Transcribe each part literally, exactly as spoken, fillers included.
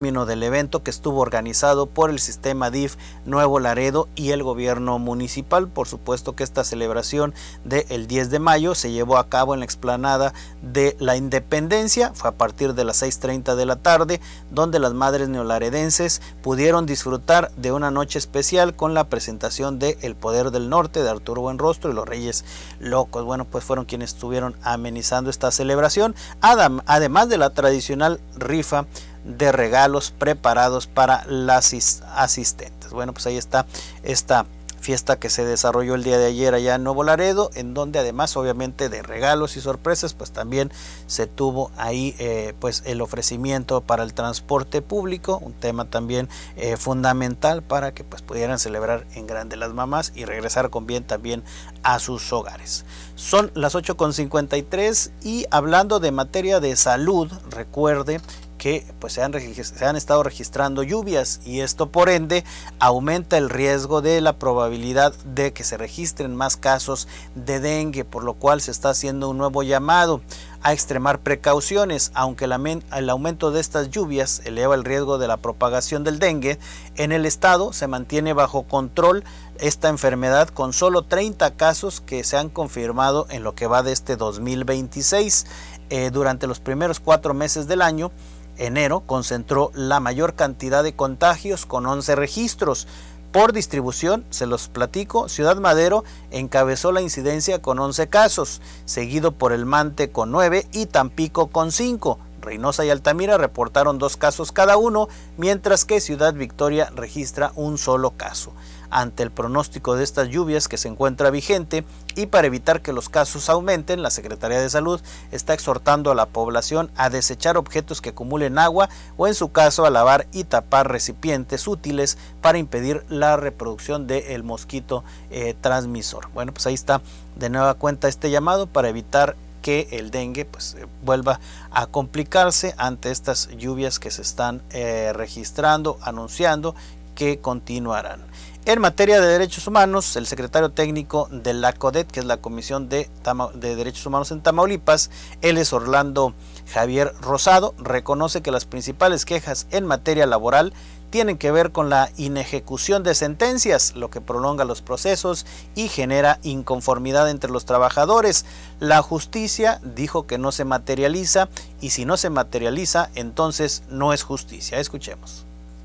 del evento, que estuvo organizado por el sistema D I F Nuevo Laredo y el gobierno municipal. Por supuesto que esta celebración del diez de mayo se llevó a cabo en la explanada de la Independencia. Fue a partir de las seis treinta de la tarde, donde las madres neolaredenses pudieron disfrutar de una noche especial con la presentación de El Poder del Norte de Arturo Buenrostro y los Reyes Locos. Bueno, pues fueron quienes estuvieron amenizando esta celebración, además de la tradicional rifa de regalos preparados para las asistentes. Bueno, pues ahí está esta fiesta que se desarrolló el día de ayer allá en Nuevo Laredo, en donde además obviamente de regalos y sorpresas, pues también se tuvo ahí eh, pues el ofrecimiento para el transporte público, un tema también eh, fundamental para que pues pudieran celebrar en grande las mamás y regresar con bien también a sus hogares. Son las ocho con cincuenta y tres y hablando de materia de salud, recuerde que pues se han, se han estado registrando lluvias y esto por ende aumenta el riesgo de la probabilidad de que se registren más casos de dengue, por lo cual se está haciendo un nuevo llamado a extremar precauciones. Aunque el, el aumento de estas lluvias eleva el riesgo de la propagación del dengue, en el estado se mantiene bajo control esta enfermedad con solo treinta casos que se han confirmado en lo que va de este dos mil veintiséis. Eh, durante los primeros cuatro meses del año, enero concentró la mayor cantidad de contagios con once registros. Por distribución, se los platico, Ciudad Madero encabezó la incidencia con once casos, seguido por El Mante con nueve y Tampico con cinco. Reynosa y Altamira reportaron dos casos cada uno, mientras que Ciudad Victoria registra un solo caso. Ante el pronóstico de estas lluvias que se encuentra vigente y para evitar que los casos aumenten, la Secretaría de Salud está exhortando a la población a desechar objetos que acumulen agua o en su caso a lavar y tapar recipientes útiles para impedir la reproducción del mosquito eh, transmisor. Bueno, pues ahí está de nueva cuenta este llamado para evitar que el dengue pues eh, vuelva a complicarse ante estas lluvias que se están eh, registrando, anunciando que continuarán. En materia de derechos humanos, el secretario técnico de la CODET, que es la Comisión de, Tama de Derechos Humanos en Tamaulipas, él es Orlando Javier Rosado, reconoce que las principales quejas en materia laboral tienen que ver con la inejecución de sentencias, lo que prolonga los procesos y genera inconformidad entre los trabajadores. La justicia dijo que no se materializa y si no se materializa, entonces no es justicia. Escuchemos.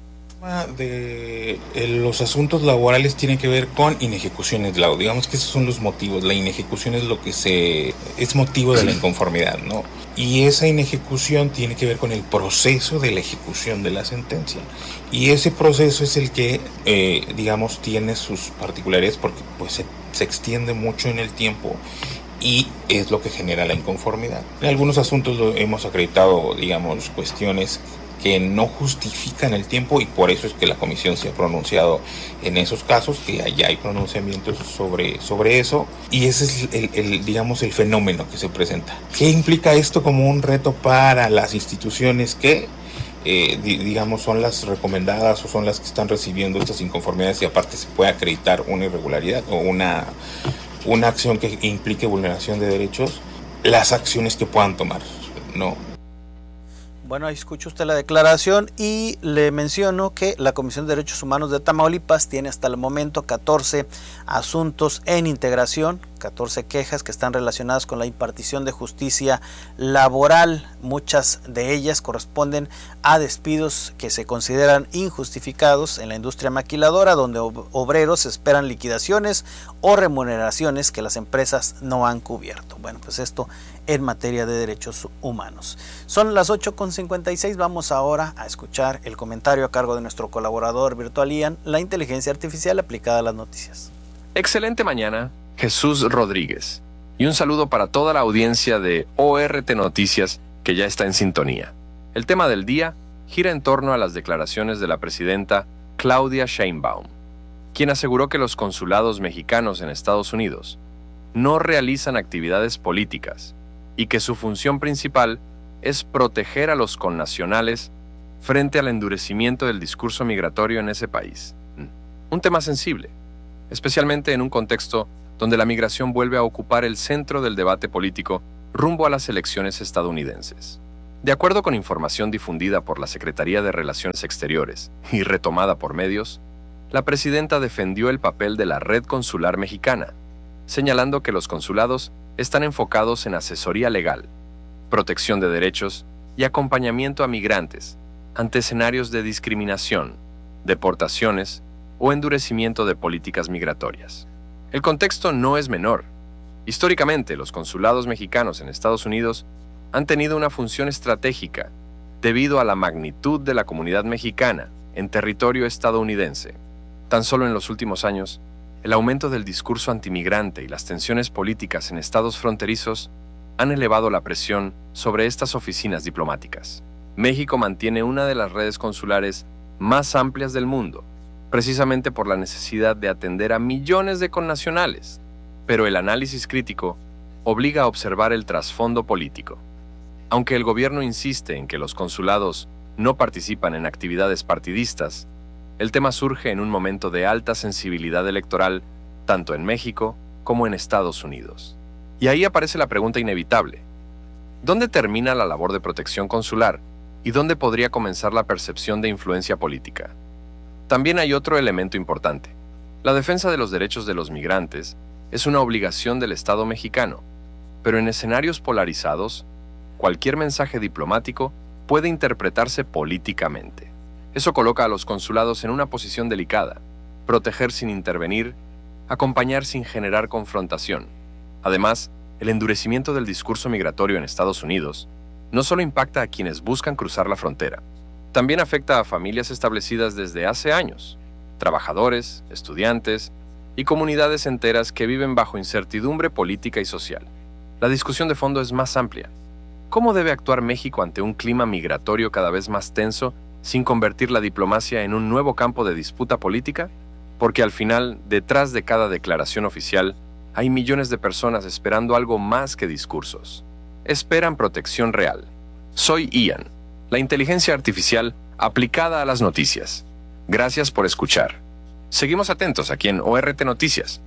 De los asuntos laborales tienen que ver con inejecuciones de la, digamos que esos son los motivos. La inejecución es lo que se es motivo de la inconformidad, ¿no? Y esa inejecución tiene que ver con el proceso de la ejecución de la sentencia. Y ese proceso es el que, eh, digamos, tiene sus particularidades porque pues se, se extiende mucho en el tiempo y es lo que genera la inconformidad. En algunos asuntos lo hemos acreditado, digamos, cuestiones que no justifican el tiempo y por eso es que la comisión se ha pronunciado en esos casos, que allá hay pronunciamientos sobre, sobre eso, y ese es el, el, digamos, el fenómeno que se presenta. ¿Qué implica esto como un reto para las instituciones que, eh, digamos, son las recomendadas o son las que están recibiendo estas inconformidades y aparte se puede acreditar una irregularidad o una, una acción que implique vulneración de derechos, las acciones que puedan tomar, ¿no? Bueno, ahí escucha usted la declaración y le menciono que la Comisión de Derechos Humanos de Tamaulipas tiene hasta el momento catorce asuntos en integración, catorce quejas que están relacionadas con la impartición de justicia laboral. Muchas de ellas corresponden a despidos que se consideran injustificados en la industria maquiladora, donde obreros esperan liquidaciones o remuneraciones que las empresas no han cubierto. Bueno, pues esto en materia de derechos humanos. Son las ocho con cincuenta y seis, vamos ahora a escuchar el comentario a cargo de nuestro colaborador virtual Ian, la inteligencia artificial aplicada a las noticias. Excelente mañana, Jesús Rodríguez. Y un saludo para toda la audiencia de O R T Noticias que ya está en sintonía. El tema del día gira en torno a las declaraciones de la presidenta Claudia Sheinbaum, quien aseguró que los consulados mexicanos en Estados Unidos no realizan actividades políticas y que su función principal es proteger a los connacionales frente al endurecimiento del discurso migratorio en ese país. Un tema sensible, especialmente en un contexto donde la migración vuelve a ocupar el centro del debate político rumbo a las elecciones estadounidenses. De acuerdo con información difundida por la Secretaría de Relaciones Exteriores y retomada por medios, la presidenta defendió el papel de la Red Consular Mexicana, señalando que los consulados están enfocados en asesoría legal, protección de derechos y acompañamiento a migrantes ante escenarios de discriminación, deportaciones o endurecimiento de políticas migratorias. El contexto no es menor. Históricamente, los consulados mexicanos en Estados Unidos han tenido una función estratégica debido a la magnitud de la comunidad mexicana en territorio estadounidense. Tan solo en los últimos años, el aumento del discurso antimigrante y las tensiones políticas en estados fronterizos han elevado la presión sobre estas oficinas diplomáticas. México mantiene una de las redes consulares más amplias del mundo, precisamente por la necesidad de atender a millones de connacionales, pero el análisis crítico obliga a observar el trasfondo político. Aunque el gobierno insiste en que los consulados no participan en actividades partidistas, el tema surge en un momento de alta sensibilidad electoral, tanto en México como en Estados Unidos. Y ahí aparece la pregunta inevitable: ¿dónde termina la labor de protección consular y dónde podría comenzar la percepción de influencia política? También hay otro elemento importante. La defensa de los derechos de los migrantes es una obligación del Estado mexicano, pero en escenarios polarizados, cualquier mensaje diplomático puede interpretarse políticamente. Eso coloca a los consulados en una posición delicada: proteger sin intervenir, acompañar sin generar confrontación. Además, el endurecimiento del discurso migratorio en Estados Unidos no solo impacta a quienes buscan cruzar la frontera, también afecta a familias establecidas desde hace años, trabajadores, estudiantes y comunidades enteras que viven bajo incertidumbre política y social. La discusión de fondo es más amplia. ¿Cómo debe actuar México ante un clima migratorio cada vez más tenso sin convertir la diplomacia en un nuevo campo de disputa política? Porque al final, detrás de cada declaración oficial, hay millones de personas esperando algo más que discursos. Esperan protección real. Soy Ian, la inteligencia artificial aplicada a las noticias. Gracias por escuchar. Seguimos atentos aquí en O R T Noticias.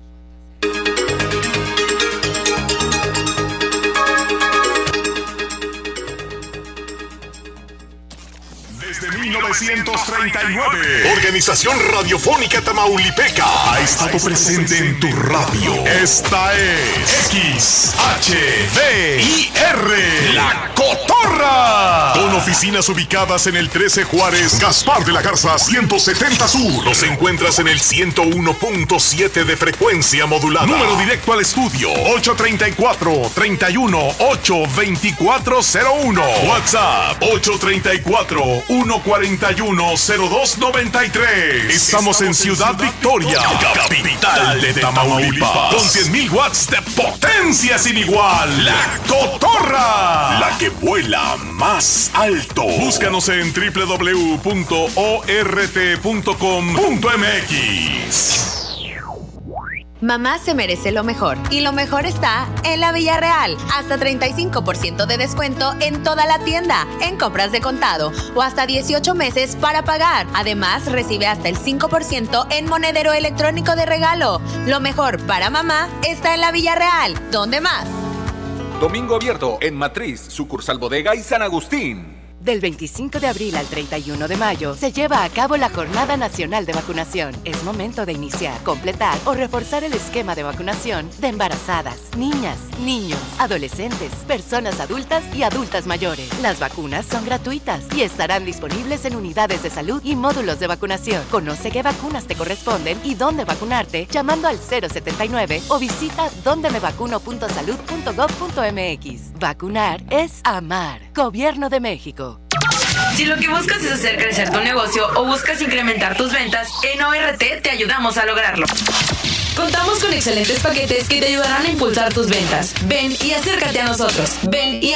Desde mil novecientos treinta y nueve, Organización Radiofónica Tamaulipeca ha estado presente en tu radio. Esta es X H D I R, La Cotorra. Con oficinas ubicadas en el trece Juárez, Gaspar de la Garza ciento setenta Sur. Los encuentras en el ciento uno punto siete de frecuencia modulada. Número directo al estudio: ocho treinta y cuatro, treinta y uno, ocho veinticuatro cero uno. WhatsApp: ocho treinta y cuatro, uno cuarenta y uno, cero dos noventa y tres. Estamos en Ciudad Victoria, capital de Tamaulipas, con cien mil watts de potencia sin igual. La Cotorra, la que vuela más alto. Búscanos en doble u doble u doble u punto o r t punto com punto m x. Mamá se merece lo mejor, y lo mejor está en la Villarreal. Hasta treinta y cinco por ciento de descuento en toda la tienda, en compras de contado, o hasta dieciocho meses para pagar. Además, recibe hasta el cinco por ciento en monedero electrónico de regalo. Lo mejor para mamá está en la Villarreal. ¿Dónde más? Domingo abierto en Matriz, sucursal Bodega y San Agustín. Del veinticinco de abril al treinta y uno de mayo se lleva a cabo la Jornada Nacional de Vacunación. Es momento de iniciar, completar o reforzar el esquema de vacunación de embarazadas, niñas, niños, adolescentes, personas adultas y adultas mayores. Las vacunas son gratuitas y estarán disponibles en unidades de salud y módulos de vacunación. Conoce qué vacunas te corresponden y dónde vacunarte llamando al cero setenta y nueve o visita donde me vacuno punto salud punto gov punto m x. Vacunar es amar. Gobierno de México. Si lo que buscas es hacer crecer tu negocio o buscas incrementar tus ventas, en O R T te ayudamos a lograrlo. Contamos con excelentes paquetes que te ayudarán a impulsar tus ventas. Ven y acércate a nosotros. Ven y